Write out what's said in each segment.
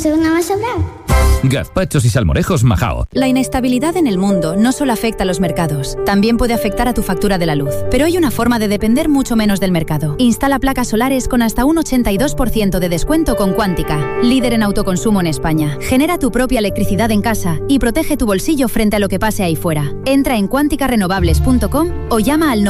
eso no va a sobrar. Gazpachos y salmorejos Majao. La inestabilidad en el mundo no solo afecta a los mercados, también puede afectar a tu factura de la luz. Pero hay una forma de depender mucho menos del mercado. Instala placas solares con hasta un 82% de descuento con Quántica, líder en autoconsumo en España. Genera tu propia electricidad en casa y protege tu bolsillo frente a lo que pase ahí fuera. Entra en quanticarenovables.com o llama al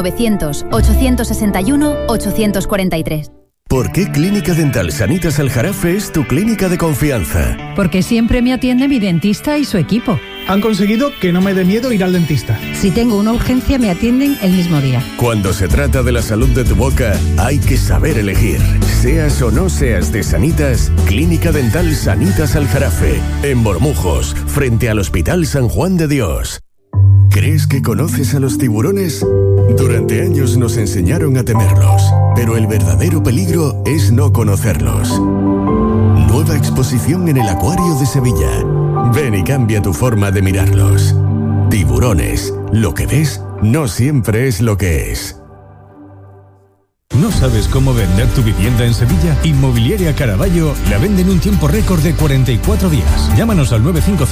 900-861-843. ¿Por qué Clínica Dental Sanitas Aljarafe es tu clínica de confianza? Porque siempre me atiende mi dentista y su equipo. Han conseguido que no me dé miedo ir al dentista. Si tengo una urgencia, me atienden el mismo día. Cuando se trata de la salud de tu boca, hay que saber elegir. Seas o no seas de Sanitas, Clínica Dental Sanitas Aljarafe, en Bormujos, frente al Hospital San Juan de Dios. ¿Crees que conoces a los tiburones? Durante años nos enseñaron a temerlos, pero el verdadero peligro es no conocerlos. Nueva exposición en el Acuario de Sevilla. Ven y cambia tu forma de mirarlos. Tiburones. Lo que ves no siempre es lo que es. ¿No sabes cómo vender tu vivienda en Sevilla? Inmobiliaria Caraballo la vende en un tiempo récord de 44 días. Llámanos al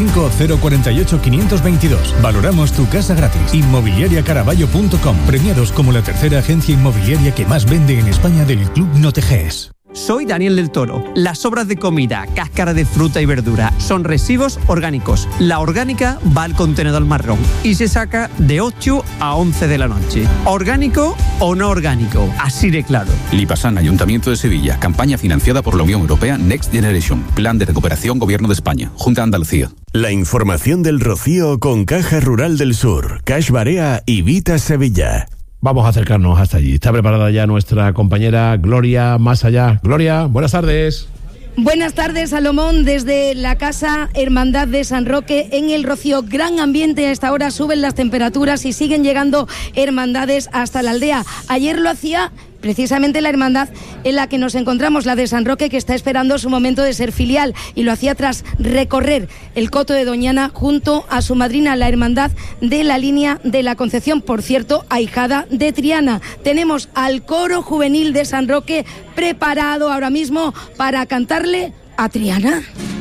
955-048-522. Valoramos tu casa gratis. Inmobiliariacaraballo.com. Premiados como la tercera agencia inmobiliaria que más vende en España del Club Noteges. Soy Daniel del Toro. Las sobras de comida, cáscara de fruta y verdura son residuos orgánicos. La orgánica va al contenedor marrón y se saca de 8 a 11 de la noche. ¿Orgánico o no orgánico? Así de claro. Lipasan, Ayuntamiento de Sevilla. Campaña financiada por la Unión Europea Next Generation. Plan de recuperación Gobierno de España. Junta de Andalucía. La información del Rocío con Caja Rural del Sur, Cash Barea y Vita Sevilla. Vamos a acercarnos hasta allí. Está preparada ya nuestra compañera Gloria Más Allá. Gloria, buenas tardes. Buenas tardes, Salomón, desde la Casa Hermandad de San Roque en el Rocío. Gran ambiente, a esta hora suben las temperaturas y siguen llegando hermandades hasta la aldea. Ayer lo hacía precisamente la hermandad en la que nos encontramos, la de San Roque, que está esperando su momento de ser filial, y lo hacía tras recorrer el Coto de Doñana junto a su madrina, la hermandad de la Línea de la Concepción, por cierto, ahijada de Triana. Tenemos al coro juvenil de San Roque preparado ahora mismo para cantarle a Triana.